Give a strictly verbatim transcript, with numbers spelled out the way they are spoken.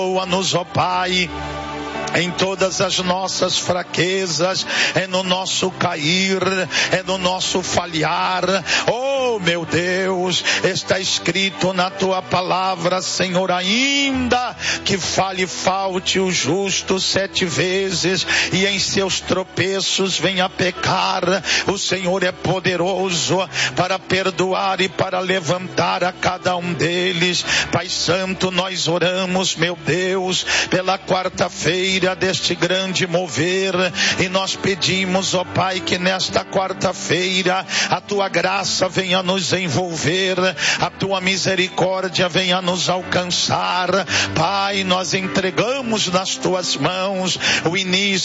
Perdoa-nos, ó Pai, em todas as nossas fraquezas, é no nosso cair, é no nosso falhar. Oh meu Deus, está escrito na tua palavra, Senhor, ainda que fale e falte o justo sete vezes e em seus tropeços venha pecar, o Senhor é poderoso para perdoar e para levantar a cada um deles. Pai Santo, nós oramos, meu Deus, pela quarta-feira deste grande mover, e nós pedimos, ó Pai, que nesta quarta-feira a tua graça venha nos envolver, a tua misericórdia venha nos alcançar. Pai, nós entregamos nas tuas mãos o início